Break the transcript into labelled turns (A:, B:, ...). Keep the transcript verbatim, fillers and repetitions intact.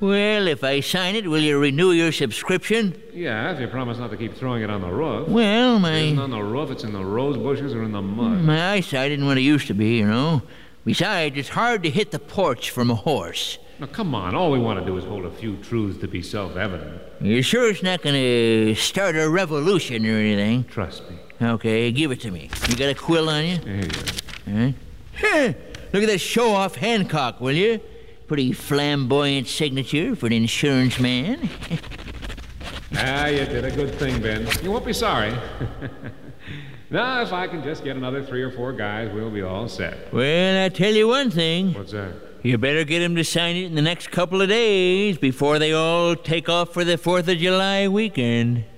A: Well, if I sign it, will you renew your subscription?
B: Yeah, if you promise not to keep throwing it on the roof.
A: Well, my...
B: It isn't on the roof, it's in the rose bushes or in the mud.
A: My eyesight isn't what it used to be, you know. Besides, it's hard to hit the porch from a horse.
B: Now, come on. All we want to do is hold a few truths to be self-evident.
A: You sure it's not going to start a revolution or anything?
B: Trust me.
A: Okay, give it to me. You got a quill on you?
B: Here you go.
A: Huh? Huh. Look at that show-off Hancock, will you? Pretty flamboyant signature for an insurance man.
B: Ah, you did a good thing, Ben. You won't be sorry. Now, if I can just get another three or four guys, we'll be all set.
A: Well, I tell you one thing.
B: What's that?
A: You better get them to sign it in the next couple of days before they all take off for the fourth of July weekend.